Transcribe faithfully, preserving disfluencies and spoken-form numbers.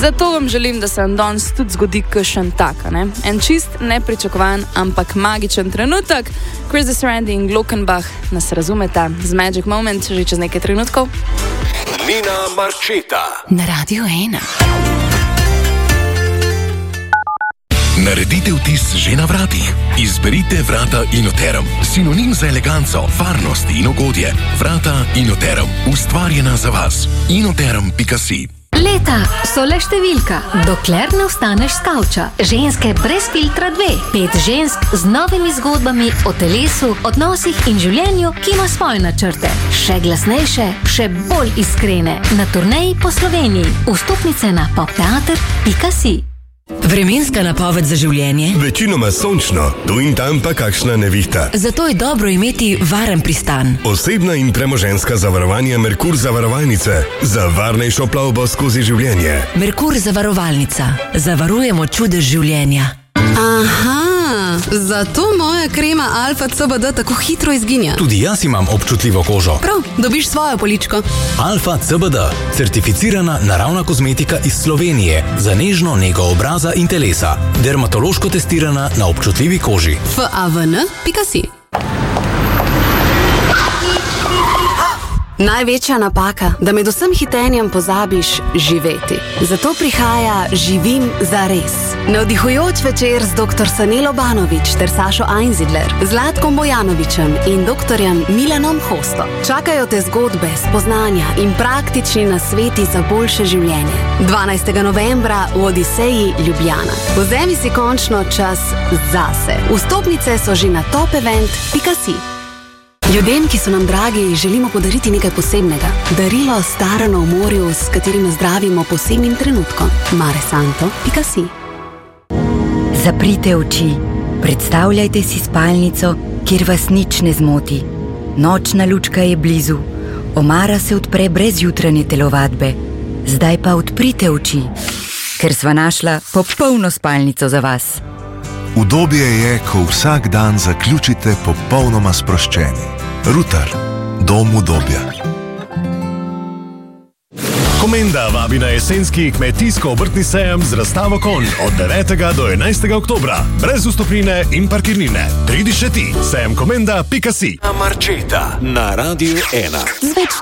Zato vam želim, da se vam danes tudi zgodi kakšen tak, ne? En čist nepričakovan, ampak magičen trenutek. Chris Sarandon in Glockenbach nas razumeta z Magic Moment že čez nekaj trenutkov. Nina Marčeta na Radio ena. Naredite vtis že na vratih. Izberite vrata Inoterum. Sinonim za eleganco, varnost in ugodje. Vrata Inoterum. Ustvarjena za vas. inoterum pika si. Leta so le številka, dokler ne vstaneš s kavča. Ženske brez filtra dve. Pet žensk z novimi zgodbami o telesu, odnosih in življenju, ki ima svoje načrte. Še glasnejše, še bolj iskrene. Na turneji po Sloveniji. Vstopnice na popteater pika si. Vremenska napoved za življenje? Večinoma sončno, tu in tam pa kakšna nevihta. Zato je dobro imeti varen pristan. Osebna in premoženjska zavarovanja Merkur zavarovalnice za varnejšo plavbo skozi življenje. Merkur zavarovalnica. Zavarujemo čudež življenja. Aha, zato moja krema Alfa C B D tako hitro izginja. Tudi jaz imam občutljivo kožo. Prav, dobiš svojo poličko. Alfa C B D, certificirana naravna kozmetika iz Slovenije za nežno nego obraza in telesa. Dermatološko testirana na občutljivi koži. F A V N pika si. Največja napaka, da med vsem hitenjem pozabiš živeti. Zato prihaja Živim za res. Navdihujoč večer z doktor Sanelo Banović ter Sašo Einzidler, Zlatkom Bojanovićem in doktorjem Milanom Hosto. Čakajo te zgodbe, spoznanja in praktični nasveti za boljše življenje. dvanajstega novembra v Odiseji Ljubljana. Vzemi si končno čas zase. Vstopnice so že na topevent pika si. Ljudem, ki so nam dragi, želimo podariti nekaj posebnega. Darilo starano v morju, s katerim zdravimo posebnim trenutkom. maresanto pika si. Zaprite oči. Predstavljajte si spalnico, kjer vas nič ne zmoti. Nočna lučka je blizu. Omara se odpre brez jutranje telovadbe. Zdaj pa odprite oči, ker sva našla popolno spalnico za vas. Udobje je, ko vsak dan zaključite popolnoma sproščeni. Rutar, dom udobja. Komenda vabi na jesenski kmetijsko-obrtni sejem z razstavo konj od devetega do enajstega oktobra. Brez vstopnine in parkirnine. Pridi še ti, sejem komenda pika si. Marčeta na Radio ena. Z več